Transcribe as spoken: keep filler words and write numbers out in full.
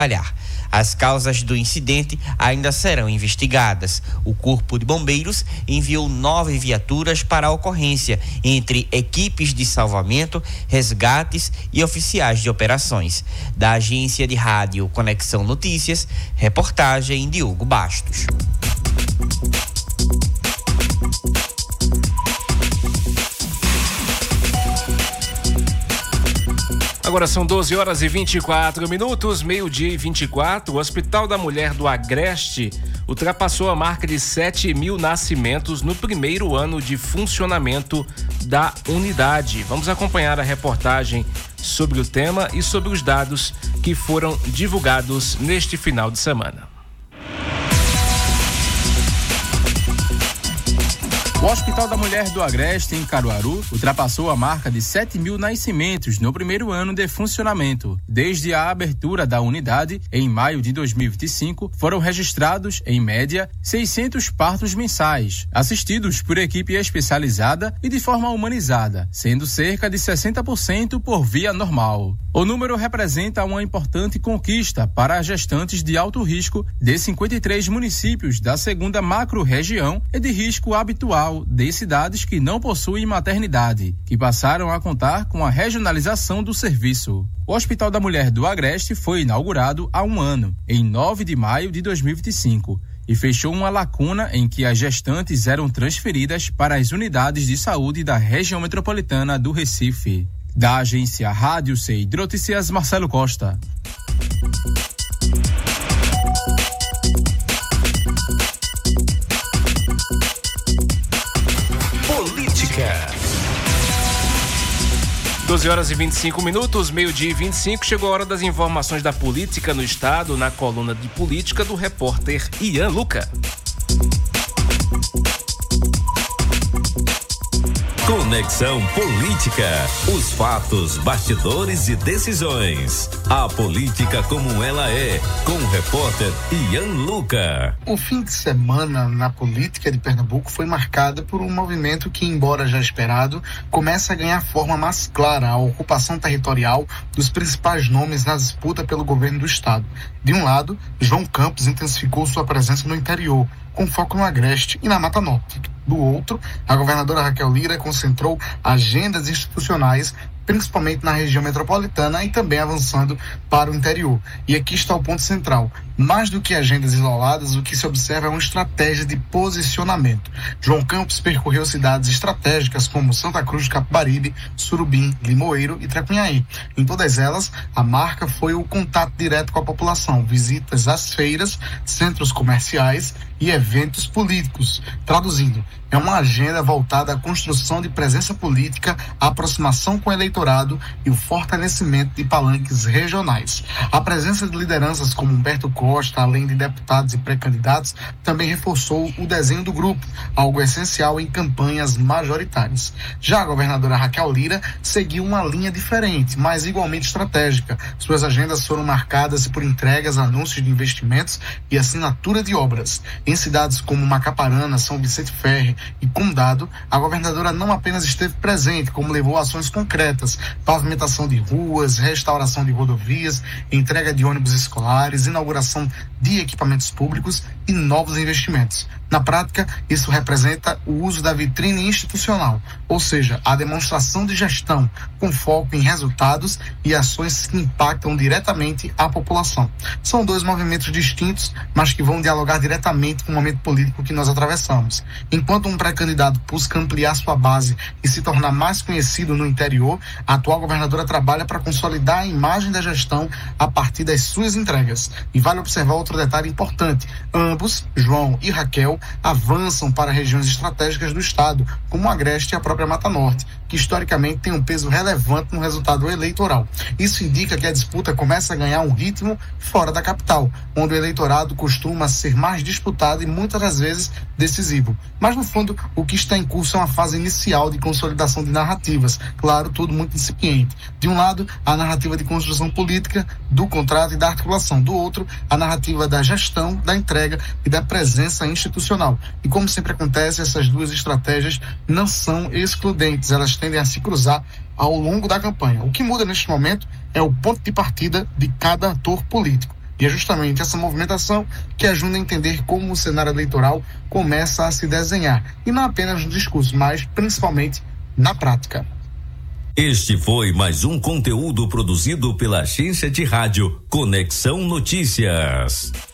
trabalhar. As causas do incidente ainda serão investigadas. O Corpo de Bombeiros enviou nove viaturas para a ocorrência, entre equipes de salvamento, resgates e oficiais de operações. Da agência de rádio Conexão Notícias, reportagem de Hugo Bastos. Agora são doze horas e vinte e quatro minutos, meio-dia e vinte e quatro. O Hospital da Mulher do Agreste ultrapassou a marca de sete mil nascimentos no primeiro ano de funcionamento da unidade. Vamos acompanhar a reportagem sobre o tema e sobre os dados que foram divulgados neste final de semana. O Hospital da Mulher do Agreste, em Caruaru, ultrapassou a marca de sete mil nascimentos no primeiro ano de funcionamento. Desde a abertura da unidade, em maio de dois mil e vinte e cinco, foram registrados, em média, seiscentos partos mensais, assistidos por equipe especializada e de forma humanizada, sendo cerca de sessenta por cento por via normal. O número representa uma importante conquista para as gestantes de alto risco de cinquenta e três municípios da segunda macro-região e de risco habitual de cidades que não possuem maternidade, que passaram a contar com a regionalização do serviço. O Hospital da Mulher do Agreste foi inaugurado há um ano, em nove de maio de dois mil e vinte e cinco, e fechou uma lacuna em que as gestantes eram transferidas para as unidades de saúde da região metropolitana do Recife. Da agência Rádio C de Notícias, Marcelo Costa. doze horas e vinte e cinco minutos, meio-dia e vinte e cinco, chegou a hora das informações da política no estado, na coluna de política do repórter Ian Luca. Conexão Política. Os fatos, bastidores e decisões. A política como ela é, com o repórter Ian Luca. O fim de semana na política de Pernambuco foi marcado por um movimento que, embora já esperado, começa a ganhar forma mais clara: a ocupação territorial dos principais nomes na disputa pelo governo do estado. De um lado, João Campos intensificou sua presença no interior, com foco no Agreste e na Mata Norte. Do outro, a governadora Raquel Lira concentrou agendas institucionais, principalmente na região metropolitana, e também avançando para o interior. E aqui está o ponto central: mais do que agendas isoladas, o que se observa é uma estratégia de posicionamento. João Campos percorreu cidades estratégicas como Santa Cruz de Capibaribe, Surubim, Limoeiro e Trapinhaí. Em todas elas, a marca foi o contato direto com a população, visitas às feiras, centros comerciais e eventos políticos. Traduzindo, é uma agenda voltada à construção de presença política, a aproximação com o eleitorado e o fortalecimento de palanques regionais. A presença de lideranças como Humberto Costa, além de deputados e pré-candidatos, também reforçou o desenho do grupo, algo essencial em campanhas majoritárias. Já a governadora Raquel Lira seguiu uma linha diferente, mas igualmente estratégica. Suas agendas foram marcadas por entregas, anúncios de investimentos e assinatura de obras. Em cidades como Macaparana, São Vicente Ferre e Condado, a governadora não apenas esteve presente, como levou ações concretas: pavimentação de ruas, restauração de rodovias, entrega de ônibus escolares, inauguração de equipamentos públicos e novos investimentos. Na prática, isso representa o uso da vitrine institucional, ou seja, a demonstração de gestão, com foco em resultados e ações que impactam diretamente a população. São dois movimentos distintos, mas que vão dialogar diretamente com o momento político que nós atravessamos. Enquanto um pré-candidato busca ampliar sua base e se tornar mais conhecido no interior, a atual governadora trabalha para consolidar a imagem da gestão a partir das suas entregas. E vale observar outro detalhe importante: ambos, João e Raquel, avançam para regiões estratégicas do estado, como o Agreste e a própria Mata Norte, que historicamente tem um peso relevante no resultado eleitoral. Isso indica que a disputa começa a ganhar um ritmo fora da capital, onde o eleitorado costuma ser mais disputado e muitas das vezes decisivo. Mas no fundo, o que está em curso é uma fase inicial de consolidação de narrativas, claro, tudo muito incipiente. De um lado, a narrativa de construção política, do contrato e da articulação; do outro, a narrativa da gestão, da entrega e da presença institucional. E como sempre acontece, essas duas estratégias não são excludentes, elas tendem a se cruzar ao longo da campanha. O que muda neste momento é o ponto de partida de cada ator político. E é justamente essa movimentação que ajuda a entender como o cenário eleitoral começa a se desenhar, e não apenas no discurso, mas principalmente na prática. Este foi mais um conteúdo produzido pela agência de rádio Conexão Notícias.